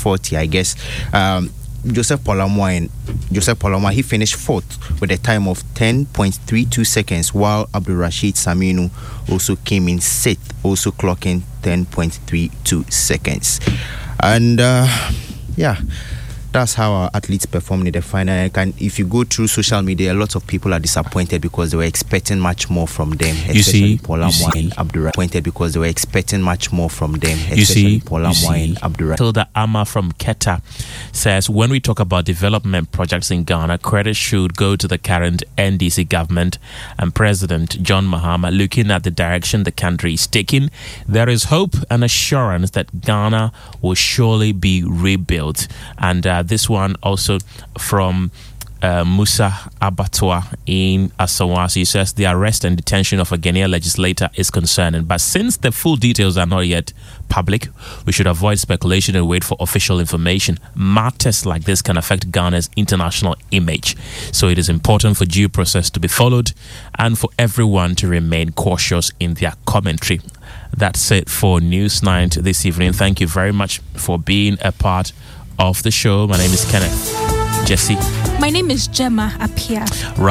40, I guess. Joseph Polamwa, he finished fourth with a time of 10.32 seconds, while Abdul Rashid Saminu also came in sixth, also clocking 10.32 seconds. And that's how our athletes performed in the final. And if you go through social media, a lot of people are disappointed because they were expecting much more from them. Especially Polamwa and Abdurrahman. Because they were expecting much more from them. Especially Polamwa and Abdurrahman. Tilda Ama from Keta says, when we talk about development projects in Ghana, credit should go to the current NDC government and President John Mahama. Looking at the direction the country is taking, there is hope and assurance that Ghana will surely be rebuilt. And this one also from Musa Abattoir in Asawasi says the arrest and detention of a Ghanaian legislator is concerning, but since the full details are not yet public, we should avoid speculation and wait for official information. Matters like this can affect Ghana's international image, so it is important for due process to be followed and for everyone to remain cautious in their commentary. That's it for News 9 this evening. Thank you very much for being a part of the show. My name is Kenneth. Jesse. My name is Gemma Apia.